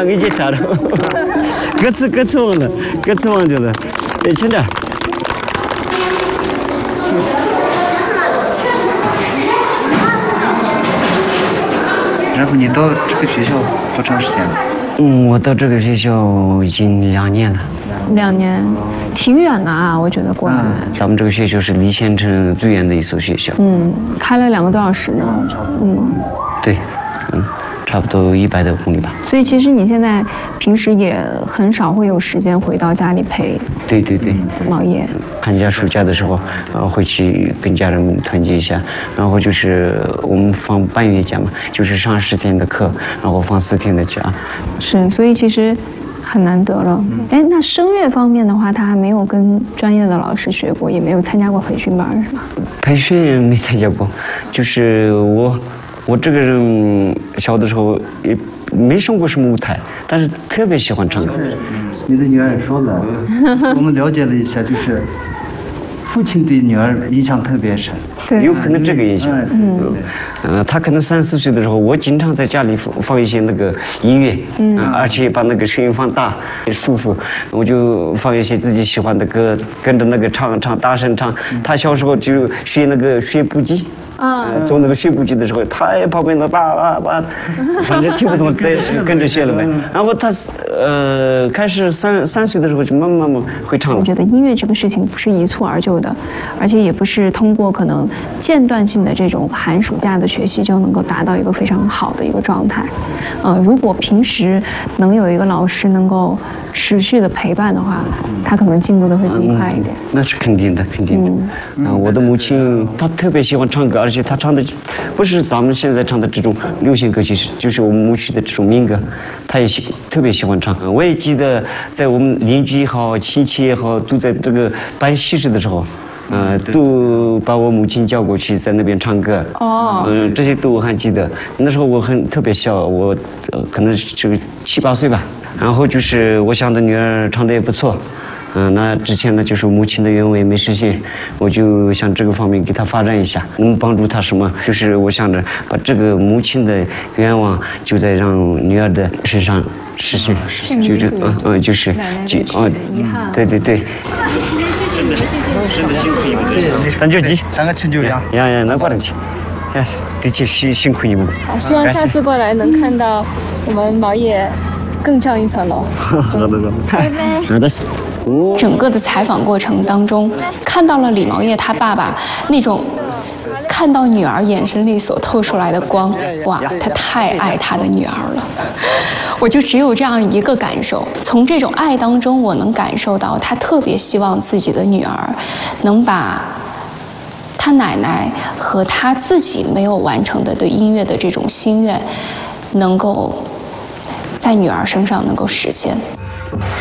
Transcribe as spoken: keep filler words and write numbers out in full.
아, 이제 잘해. 그치, 그치, 원래. 그치, 원래. 예, 진짜. 然后你到这个学校多长时间了？ 嗯，我到这个学校已经两年了。 两年，挺远的啊，我觉得过来。 嗯、咱们这个学校是离县城最远的一所学校。 嗯，开了两个多小时呢。嗯， 对，嗯，差不多一百多公里吧。 所以其实你现在平时也很少会有时间回到家里陪。 对对对。 毛爷。 寒假暑假的时候，呃，会去跟家人们团结一下。然后就是我们放半月假嘛，就是上十天的课，然后放四天的假。 是，所以其实。很难得了，哎，那声乐方面的话，他还没有跟专业的老师学过，也没有参加过培训班，是吧？ 培训没参加过，就是我，我这个人小的时候也没上过什么舞台，但是特别喜欢唱歌。 你的女儿也说了，我们了解了一下，就是父亲对女儿印象特别深。 有可能这个影响。嗯，呃，他可能三四岁的时候，我经常在家里放放一些那个音乐，嗯、呃，而且把那个声音放大，舒服，我就放一些自己喜欢的歌，跟着那个唱唱，大声唱。他小时候就学那个学步机。啊、呃，做那个学步机的时候，他也旁边的叭叭叭，反正听不懂，再跟着学了呗。然后他呃，开始三三岁的时候就慢慢慢慢会唱了。 我觉得音乐这个事情不是一蹴而就的，而且也不是通过可能间断性的这种寒暑假的学习就能够达到一个非常好的一个状态。呃，如果平时能有一个老师能够持续的陪伴的话，他可能进步的会更快一点。 嗯、那是肯定的，肯定的。嗯、呃，我的母亲她特别喜欢唱歌，而且她唱的不是咱们现在唱的这种流行歌曲，就是我们母亲的这种民歌，她也喜特别喜欢唱。我也记得在我们邻居也好、亲戚也好，都在这个办喜事的时候。呃，都把我母亲叫过去，在那边唱歌。哦，嗯、呃，这些都我还记得。那时候我很特别小，我、呃、可能是个七八岁吧。然后就是我想的女儿唱的也不错。嗯、呃，那之前呢，就是母亲的愿望也没实现，我就想这个方面给她发展一下，能帮助她什么？就是我想着把这个母亲的愿望就在让女儿的身上实现， 嗯、 就是嗯嗯，就是就哦，对对对。感觉急， 三个成就呀！ 呀呀，那过得去，呀，的确辛辛苦你们。 好，希望下次过来能看到我们毛爷更上一层楼。 好的，拜拜。好的。 整个的采访过程当中，看到了李毛爷他爸爸那种看到女儿眼神里所透出来的光，哇，他太爱他的女儿了。我就只有这样一个感受，从这种爱当中，我能感受到他特别希望自己的女儿能把他奶奶和他自己没有完成的对音乐的这种心愿，能够在女儿身上能够实现。